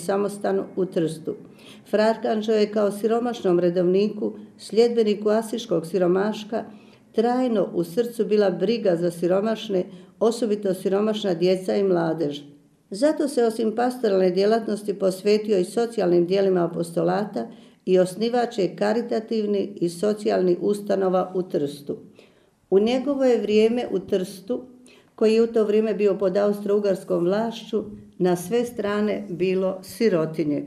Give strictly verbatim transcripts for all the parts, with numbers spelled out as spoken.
samostanu u Trstu. Fra Arkanđeo je kao siromašnom redovniku, sljedbeniku asiškog siromaška, trajno u srcu bila briga za siromašne, osobito siromašna djeca i mladež. Zato se osim pastoralne djelatnosti posvetio i socijalnim djelima apostolata i osnivač je karitativni i socijalni ustanova u Trstu. U njegovo je vrijeme u Trstu, koji je u to vrijeme bio pod austro-ugarskom vlašću, na sve strane bilo sirotinje.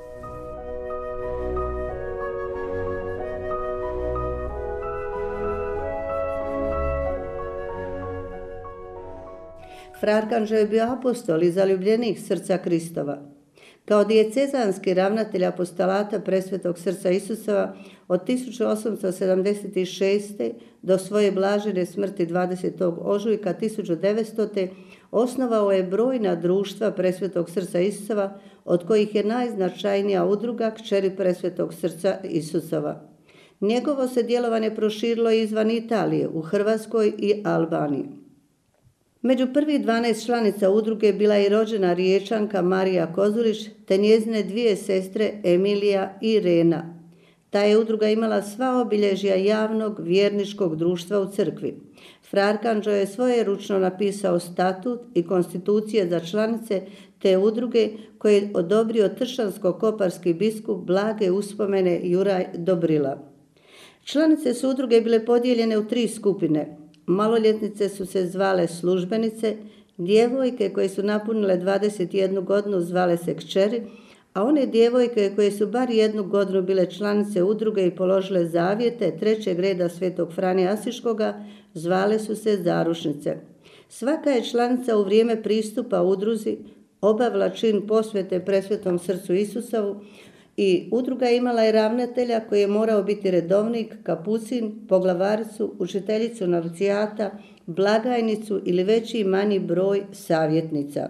Fra Arkanđeo je bio apostol i zaljubljenik srca Kristova. Kao dijecezanski ravnatelj apostolata Presvetog srca Isusova od tisuću osamsto sedamdeset šeste. do svoje blažene smrti dvadesetog ožujka tisuću devetstote. osnovao je brojna društva Presvetog srca Isusova, od kojih je najznačajnija udruga Kćeri Presvetog srca Isusova. Njegovo se djelovanje proširilo izvan Italije, u Hrvatskoj i Albaniji. Među prvih dvanaest članica udruge bila je i rođena Riječanka Marija Kozulić te njezine dvije sestre Emilija i Irena. Ta je udruga imala sva obilježja javnog vjerničkog društva u crkvi. Fra Arkanđeo je svojeručno napisao statut i konstitucije za članice te udruge koje je odobrio trštansko-koparski biskup blage uspomene Juraj Dobrila. Članice su udruge bile podijeljene u tri skupine. Maloljetnice su se zvale službenice, djevojke koje su napunile dvadeset jednu godinu zvale se kćeri, a one djevojke koje su bar jednu godinu bile članice udruge i položile zavjete trećeg reda Svetog Franje Asiškoga zvale su se zarušnice. Svaka je članica u vrijeme pristupa udruzi obavila čin posvete Presvetom srcu Isusovu i udruga imala je ravnatelja koji je morao biti redovnik, kapucin, poglavaricu, učiteljicu novcijata, blagajnicu ili veći i manji broj savjetnica.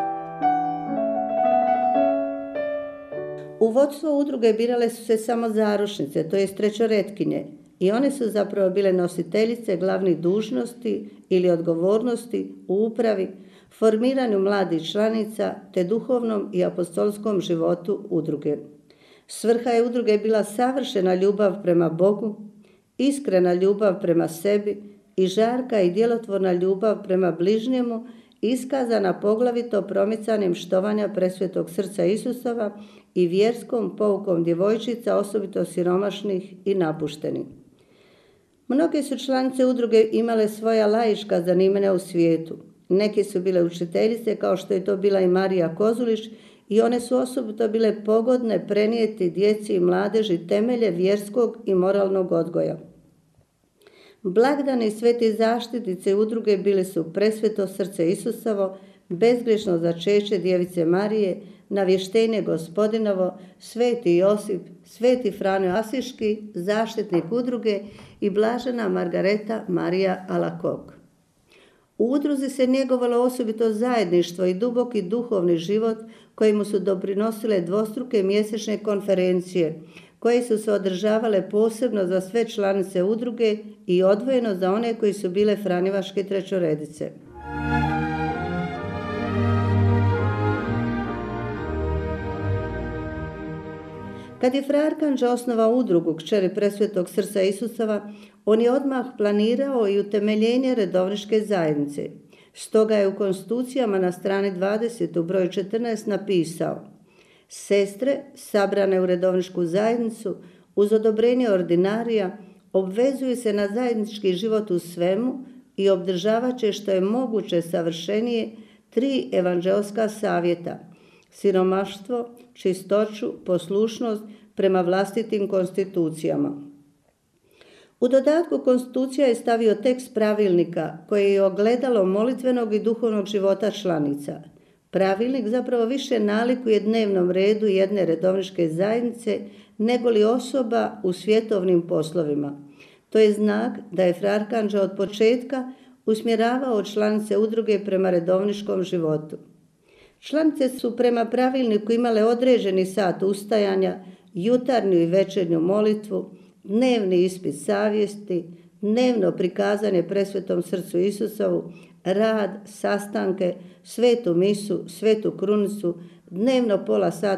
U vodstvo udruge birale su se samo zarušnice, to jest trećoretkinje, i one su zapravo bile nositeljice glavnih dužnosti ili odgovornosti u upravi, formiranju mladih članica te duhovnom i apostolskom životu udruge. Svrha je udruge bila savršena ljubav prema Bogu, iskrena ljubav prema sebi i žarka i djelotvorna ljubav prema bližnjemu, iskazana poglavito promicanjem štovanja Presvetog srca Isusova i vjerskom poukom djevojčica, osobito siromašnih i napuštenih. Mnoge su članice udruge imale svoja laička zanimanja u svijetu. Neke su bile učiteljice, kao što je to bila i Marija Kozulić, i one su osobito bile pogodne prenijeti djeci i mladeži temelje vjerskog i moralnog odgoja. Blagdani sveti zaštitnice udruge bili su Presveto srce Isusovo, bezgrešno začeće Djevice Marije, Navještenje Gospodinovo, Sveti Josip, Sveti Franjo Asiški, zaštitnik udruge i blažena Margareta Marija Alakog. U udruzi se njegovalo osobito zajedništvo i duboki duhovni život kojemu su doprinosile dvostruke mjesečne konferencije, koje su se održavale posebno za sve članice udruge i odvojeno za one koji su bile franjevačke trećoredice. Kad je fra Arkanđeo osnovao udrugu Kćeri Presvetog srca Isusova, on je odmah planirao i utemeljenje redovničke zajednice. Stoga je u konstitucijama na strani dvadeset u broju četrnaest napisao: sestre, sabrane u redovničku zajednicu, uz odobrenje ordinarija, obvezuju se na zajednički život u svemu i obdržavat će što je moguće savršenije tri evanđeoska savjeta: siromaštvo, čistoću, poslušnost prema vlastitim konstitucijama. U dodatku konstitucija je stavio tekst pravilnika koji je ogledalo molitvenog i duhovnog života članica. Pravilnik zapravo više nalikuje dnevnom redu jedne redovničke zajednice nego li osoba u svjetovnim poslovima. To je znak da je fra Arkanđeo od početka usmjeravao članice udruge prema redovničkom životu. Članice su prema pravilniku imale određeni sat ustajanja, jutarnju i večernju molitvu, dnevni ispit savjesti, dnevno prikazanje Presvetom srcu Isusovu, rad, sastanke, svetu misu, svetu krunicu, dnevno pola sata